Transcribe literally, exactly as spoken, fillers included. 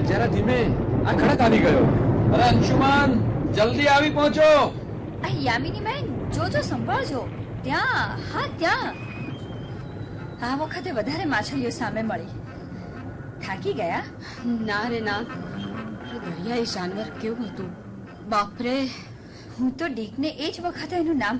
જરા ધીમે, આ ખડક આવી ગયો. અરે અંશુમાન, જલ્દી આવી પહોંચો. આ યામિની બેન, જોજો, સંભાળજો. ત્યાં, હા ત્યાં. આ વખતે વધારે માછલીઓ સામે મળી. થાકી ગયા? ના રે ના. દરિયાઈ જાનવર કેવું હતું બાપરે. હું તો ડીકને એ જ વખતે એનું નામ